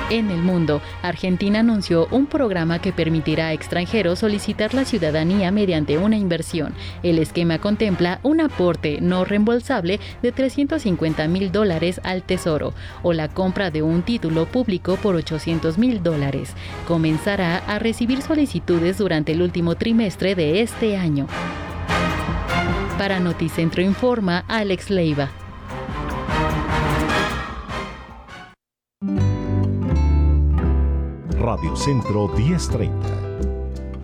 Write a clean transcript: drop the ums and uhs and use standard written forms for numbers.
En el mundo, Argentina anunció un programa que permitirá a extranjeros solicitar la ciudadanía mediante una inversión. El esquema contempla un aporte no reembolsable de $350,000 al Tesoro o la compra de un título público por $800,000. Comenzará a recibir solicitudes durante el último trimestre de este año. Para Noticentro Informa, Alex Leiva. Radio Centro 1030.